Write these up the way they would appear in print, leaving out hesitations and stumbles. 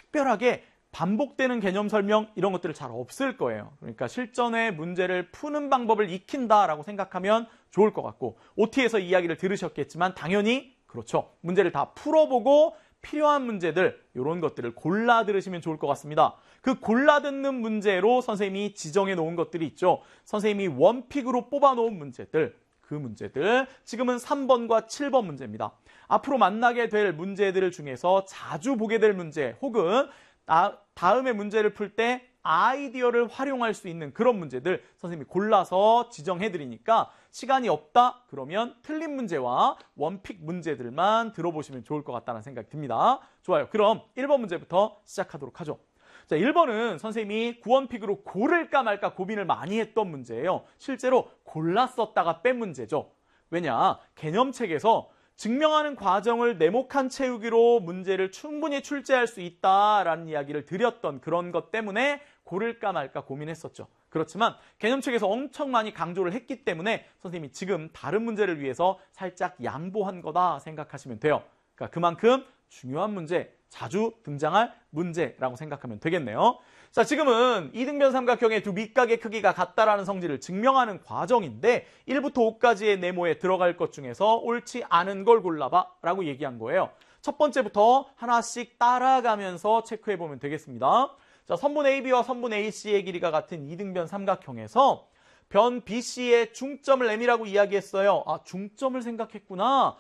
특별하게 반복되는 개념 설명 이런 것들을 잘 없을 거예요. 그러니까 실전에 문제를 푸는 방법을 익힌다라고 생각하면 좋을 것 같고, OT에서 이야기를 들으셨겠지만 당연히 그렇죠. 문제를 다 풀어보고 필요한 문제들 이런 것들을 골라 들으시면 좋을 것 같습니다. 그 골라 듣는 문제로 선생님이 지정해 놓은 것들이 있죠. 선생님이 원픽으로 뽑아 놓은 문제들, 그 문제들 지금은 3번과 7번 문제입니다. 앞으로 만나게 될 문제들 중에서 자주 보게 될 문제 혹은 다음에 문제를 풀 때 아이디어를 활용할 수 있는 그런 문제들 선생님이 골라서 지정해 드리니까 시간이 없다 그러면 틀린 문제와 원픽 문제들만 들어보시면 좋을 것 같다는 생각이 듭니다. 좋아요. 그럼 1번 문제부터 시작하도록 하죠. 자, 1번은 선생님이 구원픽으로 고를까 말까 고민을 많이 했던 문제예요. 실제로 골랐었다가 뺀 문제죠. 왜냐? 개념책에서 증명하는 과정을 네모칸 채우기로 문제를 충분히 출제할 수 있다라는 이야기를 드렸던 그런 것 때문에 고를까 말까 고민했었죠. 그렇지만 개념책에서 엄청 많이 강조를 했기 때문에 선생님이 지금 다른 문제를 위해서 살짝 양보한 거다 생각하시면 돼요. 그러니까 그만큼 중요한 문제, 자주 등장할 문제라고 생각하면 되겠네요. 자, 지금은 이등변 삼각형의 두 밑각의 크기가 같다라는 성질을 증명하는 과정인데 1부터 5까지의 네모에 들어갈 것 중에서 옳지 않은 걸 골라봐 라고 얘기한 거예요. 첫 번째부터 하나씩 따라가면서 체크해보면 되겠습니다. 자, 선분 AB와 선분 AC의 길이가 같은 이등변 삼각형에서 변 BC의 중점을 M이라고 이야기했어요. 아, 중점을 생각했구나.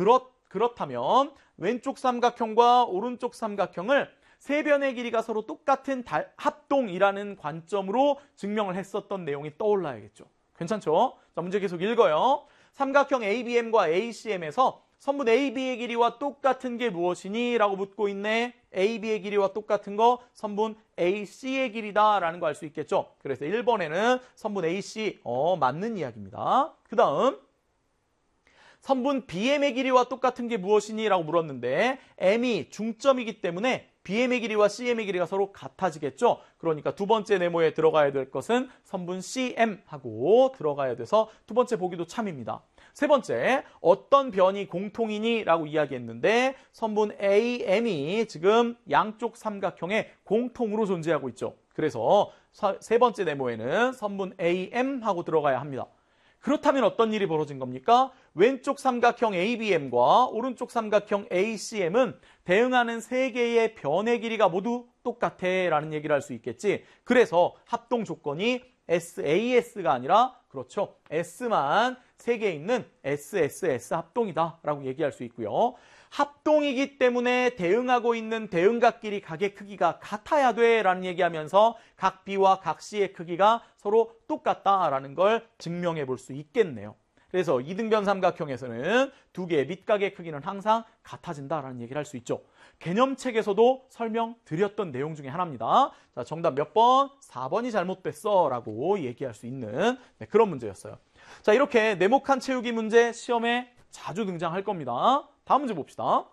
그렇다면 왼쪽 삼각형과 오른쪽 삼각형을 세 변의 길이가 서로 똑같은 합동이라는 관점으로 증명을 했었던 내용이 떠올라야겠죠. 괜찮죠? 자, 문제 계속 읽어요. 삼각형 ABM과 ACM에서 선분 AB의 길이와 똑같은 게 무엇이니? 라고 묻고 있네. AB의 길이와 똑같은 거 선분 AC의 길이다 라는 거 알 수 있겠죠. 그래서 1번에는 선분 AC 맞는 이야기입니다. 그 다음 선분 BM의 길이와 똑같은 게 무엇이니? 라고 물었는데 M이 중점이기 때문에 BM의 길이와 CM의 길이가 서로 같아지겠죠. 그러니까 두 번째 네모에 들어가야 될 것은 선분 CM하고 들어가야 돼서 두 번째 보기도 참입니다. 세 번째, 어떤 변이 공통이니? 라고 이야기했는데 선분 AM이 지금 양쪽 삼각형에 공통으로 존재하고 있죠. 그래서 세 번째 네모에는 선분 AM하고 들어가야 합니다. 그렇다면 어떤 일이 벌어진 겁니까? 왼쪽 삼각형 ABM과 오른쪽 삼각형 ACM은 대응하는 세 개의 변의 길이가 모두 똑같아 라는 얘기를 할 수 있겠지. 그래서 합동 조건이 SAS가 아니라 그렇죠. S만 세 개 있는 SSS 합동이다 라고 얘기할 수 있고요. 합동이기 때문에 대응하고 있는 대응각끼리 각의 크기가 같아야 돼 라는 얘기하면서 각 B와 각 C의 크기가 서로 똑같다라는 걸 증명해 볼 수 있겠네요. 그래서 이등변 삼각형에서는 두 개의 밑각의 크기는 항상 같아진다라는 얘기를 할 수 있죠. 개념책에서도 설명드렸던 내용 중에 하나입니다. 자, 정답 몇 번? 4번이 잘못됐어 라고 얘기할 수 있는 그런 문제였어요. 자, 이렇게 네모칸 채우기 문제 시험에 자주 등장할 겁니다. 다음 문제 봅시다.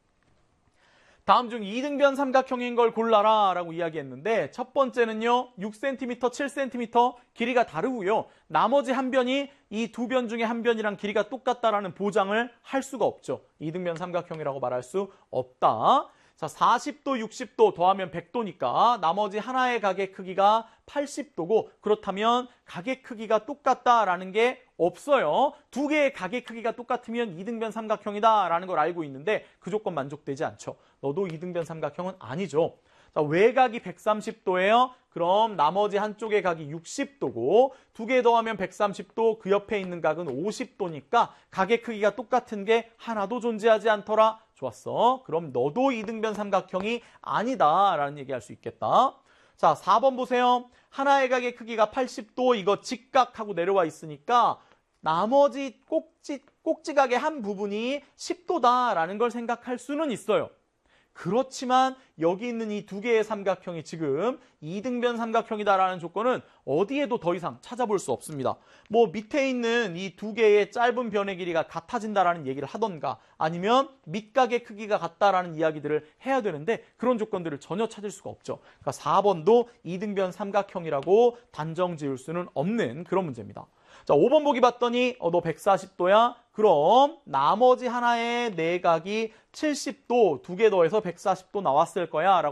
다음 중 이등변 삼각형인 걸 골라라 라고 이야기했는데 첫 번째는요. 6cm, 7cm 길이가 다르고요. 나머지 한 변이 이 두 변 중에 한 변이랑 길이가 똑같다라는 보장을 할 수가 없죠. 이등변 삼각형이라고 말할 수 없다. 자, 40도, 60도 더하면 100도니까 나머지 하나의 각의 크기가 80도고 그렇다면 각의 크기가 똑같다라는 게 없어요. 두 개의 각의 크기가 똑같으면 이등변 삼각형이다라는 걸 알고 있는데 그 조건 만족되지 않죠. 너도 이등변 삼각형은 아니죠. 자, 외각이 130도예요. 그럼 나머지 한쪽의 각이 60도고 두 개 더하면 130도, 그 옆에 있는 각은 50도니까 각의 크기가 똑같은 게 하나도 존재하지 않더라. 좋았어. 그럼 너도 이등변 삼각형이 아니다라는 얘기할 수 있겠다. 자, 4번 보세요. 하나의 각의 크기가 80도, 이거 직각하고 내려와 있으니까 나머지 꼭지각의 한 부분이 10도다라는 걸 생각할 수는 있어요. 그렇지만 여기 있는 이 두 개의 삼각형이 지금 이등변 삼각형이다라는 조건은 어디에도 더 이상 찾아볼 수 없습니다. 뭐 밑에 있는 이 두 개의 짧은 변의 길이가 같아진다라는 얘기를 하던가 아니면 밑각의 크기가 같다라는 이야기들을 해야 되는데 그런 조건들을 전혀 찾을 수가 없죠. 그러니까 4번도 이등변 삼각형이라고 단정 지을 수는 없는 그런 문제입니다. 자, 5번 보기 봤더니 너 140도야? 그럼 나머지 하나의 내각이 70도 두 개 더해서 140도 나왔을 거야 라고